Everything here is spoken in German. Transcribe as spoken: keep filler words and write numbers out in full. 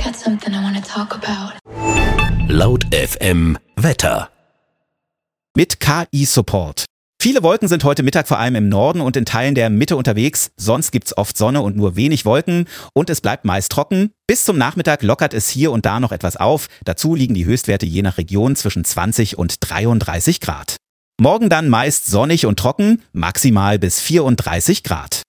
got something I want to talk about. Laut F M Wetter. Mit K I-Support. Viele Wolken sind heute Mittag vor allem im Norden und in Teilen der Mitte unterwegs. Sonst gibt's oft Sonne und nur wenig Wolken. Und es bleibt meist trocken. Bis zum Nachmittag lockert es hier und da noch etwas auf. Dazu liegen die Höchstwerte je nach Region zwischen zwanzig und dreiunddreißig Grad. Morgen dann meist sonnig und trocken, maximal bis vierunddreißig Grad.